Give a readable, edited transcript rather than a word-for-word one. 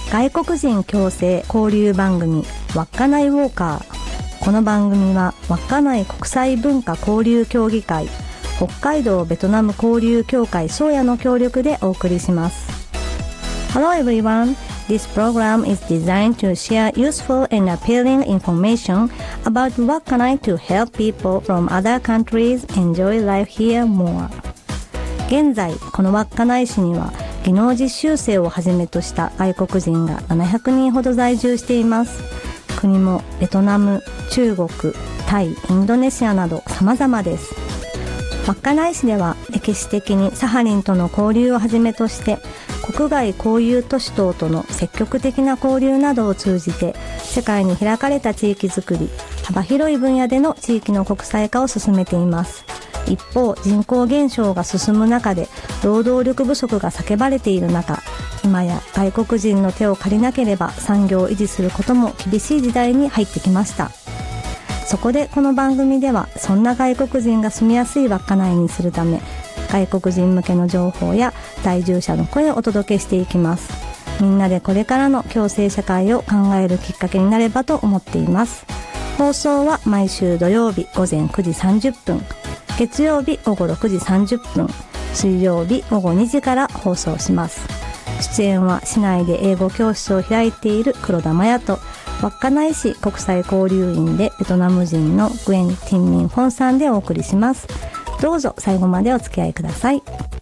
外国人共生交流番組稚内ウォーカー。この番組は稚内国際文化交流協議会、北海道ベトナム交流協会宗谷の協力でお送りします。 Hello everyone, this program is designed to share useful and appealing information about稚内 to help people from other countries enjoy life here more。 現在この稚内市には技能実習生をはじめとした外国人が700人ほど在住しています。国もベトナム、中国、タイ、インドネシアなど様々です。稚内市では歴史的にサハリンとの交流をはじめとして国外交友都市等との積極的な交流などを通じて世界に開かれた地域づくり、幅広い分野での地域の国際化を進めています。一方、人口減少が進む中で労働力不足が叫ばれている中、今や外国人の手を借りなければ産業を維持することも厳しい時代に入ってきました。そこでこの番組ではそんな外国人が住みやすい稚内にするため、外国人向けの情報や在住者の声をお届けしていきます。みんなでこれからの共生社会を考えるきっかけになればと思っています。放送は毎週土曜日午前9時30分、月曜日午後6時30分、水曜日午後2時から放送します。出演は市内で英語教室を開いている黒田真也と、稚内市国際交流員でベトナム人のグエン・ティンミン・フォンさんでお送りします。どうぞ最後までお付き合いください。